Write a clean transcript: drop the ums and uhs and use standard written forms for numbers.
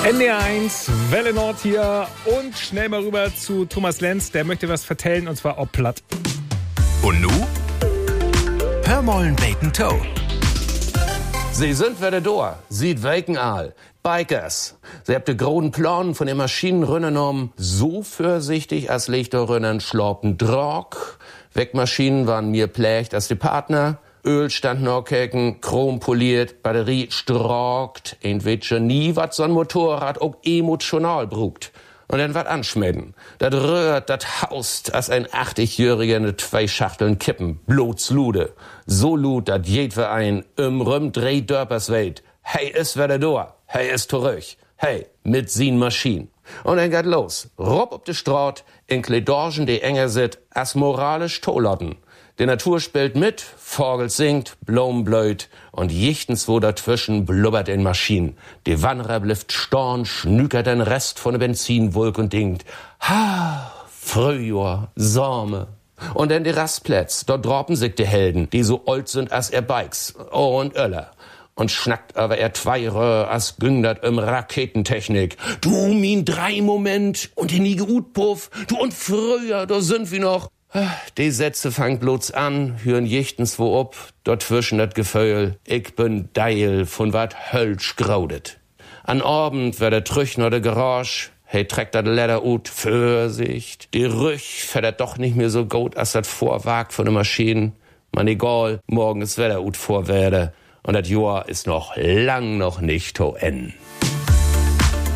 NDR1, Welle Nord hier und schnell mal rüber zu Thomas Lenz, der möchte was vertellen und zwar ob platt. Und nu? Hör mollen beten Toe. Sie sind wieder da, sieht welken Aal. Bikers. Sie habt de großen Plan von den Maschinenrünnen um so vorsichtig als Lichterrünnen schlaupen Drog. Wegmaschinen waren mir plächt als die Partner. Öl stand noch keken, Chrom poliert, Batterie strokt. Entweder nie wat so'n Motorrad auch emotional brugt. Und dann wat anschmecken. Dat rührt, dat haust, als ein 80-Jähriger ne 2 Schachteln kippen. Blotslude. So lud, dat jedwer ein Rüm 3 Dörpers weit. Hey, is wieder da. Hey, is zurück. Hey, mit sin Maschinen. Und dann geht los. Rob op de Straat, in Kledorgen, die enger sit, as moralisch Tolotten. Die Natur spielt mit, Vogel singt, Blom blöd und jichtens wo dazwischen blubbert in Maschinen. Die Wanderer blifft storn, schnükert den Rest von der Benzinwolk und denkt, ha, Frühjahr, Sommer. Und dann die Rastplätz, dort droppen sich die Helden, die so alt sind als er Bikes, und Öller. Und schnackt aber er 2 Röhr, as gündert Raketentechnik. Du, min 3 Moment und die nie Utpuff, du und früher, da sind wir noch. Die Sätze fangen bloß an, hören jichtens wo ob, dort zwischen dat Gefühl, ich bin Deil von wat Hölsch graudet. An Abend wär der Trüchner der Garage, hey, trägt dat Leder ut, Vorsicht, die Rüch fährt doch nicht mehr so gut, als dat Vorwag von der Maschine. Man egal, morgen ist Wetter ut vorwerde, und dat Jahr ist noch lang noch nicht to enden.